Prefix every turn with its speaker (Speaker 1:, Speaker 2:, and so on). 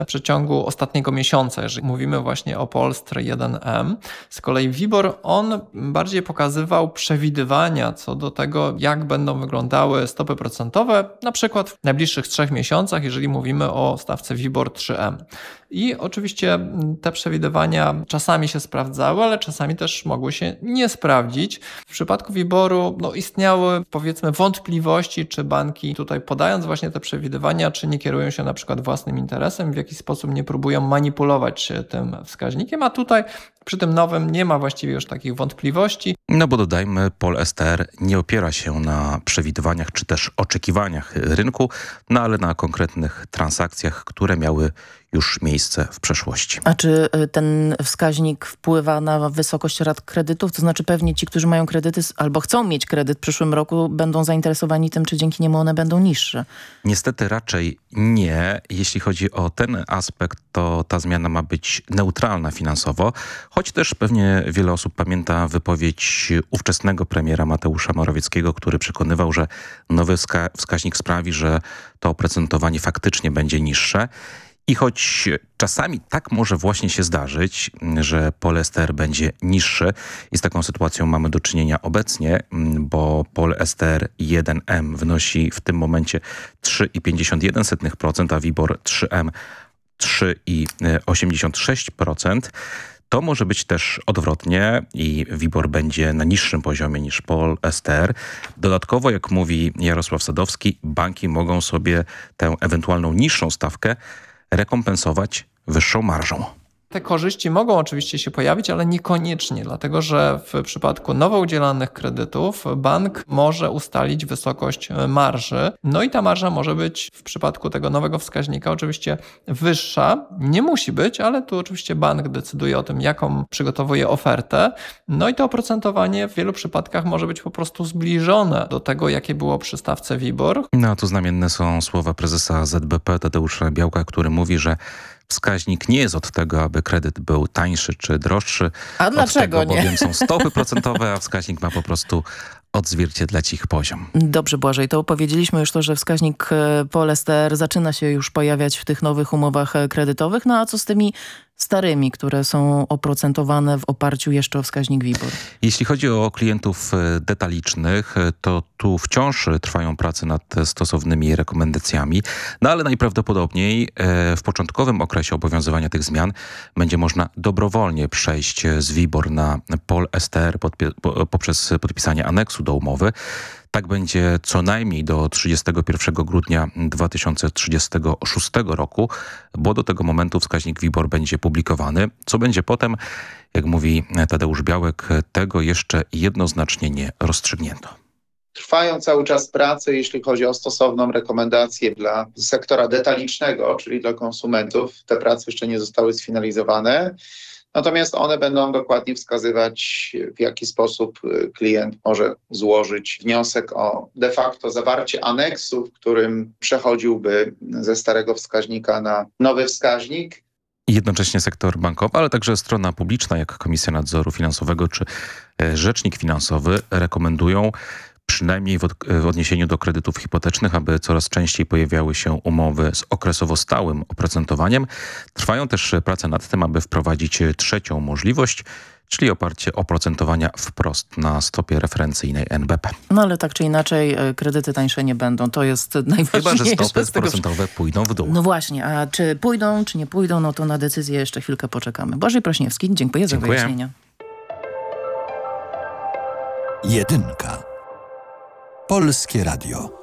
Speaker 1: w przeciągu ostatniego miesiąca, jeżeli mówimy właśnie o Polstr 1M. Z kolei WIBOR, on bardziej pokazywał przewidywania co do tego, jak będą wyglądały stopy procentowe, na przykład w najbliższych 3 miesiącach, jeżeli mówimy o stawce WIBOR 3M. I oczywiście te przewidywania czasami się sprawdzały, ale czasami też mogły się nie sprawdzić. W przypadku WIBOR-u istniały, powiedzmy, wątpliwości, czy banki tutaj podając właśnie te przewidywania, czy nie kierują się na przykład własnym interesem, w jakiś sposób nie próbują manipulować tym wskaźnikiem, a tutaj przy tym nowym nie ma właściwie już takich wątpliwości.
Speaker 2: No bo dodajmy, Polster nie opiera się na przewidywaniach czy też oczekiwaniach rynku, no ale na konkretnych transakcjach, które miały już miejsce w przeszłości.
Speaker 3: A czy ten wskaźnik wpływa na wysokość rat kredytów? To znaczy pewnie ci, którzy mają kredyty albo chcą mieć kredyt w przyszłym roku, będą zainteresowani tym, czy dzięki niemu one będą niższe.
Speaker 2: Niestety raczej nie. Jeśli chodzi o ten aspekt, to ta zmiana ma być neutralna finansowo, choć też pewnie wiele osób pamięta wypowiedź ówczesnego premiera Mateusza Morawieckiego, który przekonywał, że nowy wskaźnik sprawi, że to oprocentowanie faktycznie będzie niższe. I choć czasami tak może właśnie się zdarzyć, że Polster będzie niższy i z taką sytuacją mamy do czynienia obecnie, bo Polster 1M wynosi w tym momencie 3,51%, a WIBOR 3M 3,86%, to może być też odwrotnie i WIBOR będzie na niższym poziomie niż Polster. Dodatkowo, jak mówi Jarosław Sadowski, banki mogą sobie tę ewentualną niższą stawkę rekompensować wyższą marżą.
Speaker 1: Te korzyści mogą oczywiście się pojawić, ale niekoniecznie, dlatego że w przypadku nowo udzielanych kredytów bank może ustalić wysokość marży. No i ta marża może być w przypadku tego nowego wskaźnika oczywiście wyższa. Nie musi być, ale tu oczywiście bank decyduje o tym, jaką przygotowuje ofertę. No i to oprocentowanie w wielu przypadkach może być po prostu zbliżone do tego, jakie było przy stawce WIBOR.
Speaker 2: No a tu znamienne są słowa prezesa ZBP Tadeusza Białka, który mówi, że wskaźnik nie jest od tego, aby kredyt był tańszy czy droższy.
Speaker 3: A dlaczego
Speaker 2: od tego,
Speaker 3: nie?
Speaker 2: Bowiem są stopy procentowe, a wskaźnik ma po prostu odzwierciedlać ich poziom.
Speaker 3: Dobrze, Błażej, to powiedzieliśmy już to, że wskaźnik Polster zaczyna się już pojawiać w tych nowych umowach kredytowych. No a co z tymi starymi, które są oprocentowane w oparciu jeszcze o wskaźnik WIBOR?
Speaker 2: Jeśli chodzi o klientów detalicznych, to tu wciąż trwają prace nad stosownymi rekomendacjami, no ale najprawdopodobniej w początkowym okresie obowiązywania tych zmian będzie można dobrowolnie przejść z WIBOR na Polster poprzez podpisanie aneksu do umowy. Tak będzie co najmniej do 31 grudnia 2036 roku, bo do tego momentu wskaźnik WIBOR będzie publikowany. Co będzie potem, jak mówi Tadeusz Białek, tego jeszcze jednoznacznie nie rozstrzygnięto.
Speaker 4: Trwają cały czas prace, jeśli chodzi o stosowną rekomendację dla sektora detalicznego, czyli dla konsumentów. Te prace jeszcze nie zostały sfinalizowane. Natomiast one będą dokładnie wskazywać, w jaki sposób klient może złożyć wniosek o de facto zawarcie aneksu, w którym przechodziłby ze starego wskaźnika na nowy wskaźnik.
Speaker 2: I jednocześnie sektor bankowy, ale także strona publiczna, jak Komisja Nadzoru Finansowego czy Rzecznik Finansowy rekomendują, przynajmniej w odniesieniu do kredytów hipotecznych, aby coraz częściej pojawiały się umowy z okresowo stałym oprocentowaniem. Trwają też prace nad tym, aby wprowadzić trzecią możliwość, czyli oparcie oprocentowania wprost na stopie referencyjnej NBP.
Speaker 3: No ale tak czy inaczej kredyty tańsze nie będą. To jest najważniejsze.
Speaker 2: Chyba że stopy procentowe pójdą w dół.
Speaker 3: No właśnie, a czy pójdą, czy nie pójdą, no to na decyzję jeszcze chwilkę poczekamy. Błażej Prośniewski, dziękuję za wyjaśnienia.
Speaker 5: Jedynka. Polskie Radio.